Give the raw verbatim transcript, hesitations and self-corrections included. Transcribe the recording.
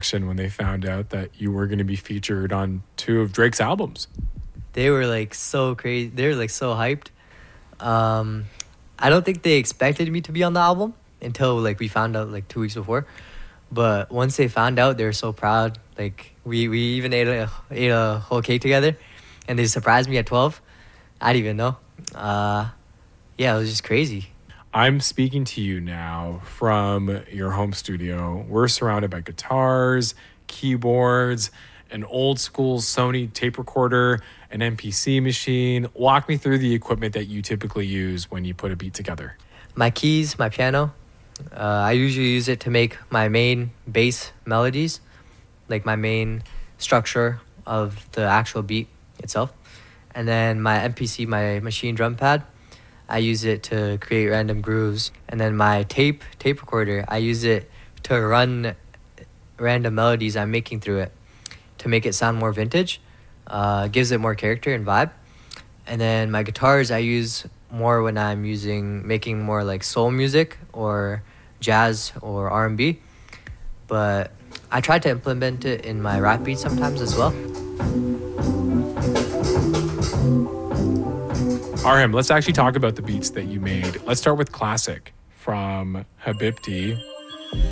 reaction when they found out that you were going to be featured on two of Drake's albums? They were like so crazy. They were like so hyped. Um, I don't think they expected me to be on the album until like we found out like two weeks before. But once they found out, they were so proud. Like we, we even ate a ate a whole cake together, and they surprised me at twelve. I didn't even know. Uh, yeah, it was just crazy. I'm speaking to you now from your home studio. We're surrounded by guitars, keyboards, an old school Sony tape recorder, an M P C machine. Walk me through the equipment that you typically use when you put a beat together. My keys, my piano. Uh, I usually use it to make my main bass melodies, like my main structure of the actual beat itself. And then my M P C, my machine drum pad, I use it to create random grooves. And then my tape tape recorder, I use it to run random melodies I'm making through it to make it sound more vintage. Uh, gives it more character and vibe. And then my guitars, I use more when I'm using making more like soul music or jazz or R and B. But I try to implement it in my rap beats sometimes as well. Arhem, let's actually talk about the beats that you made. Let's start with Classic from Habibti.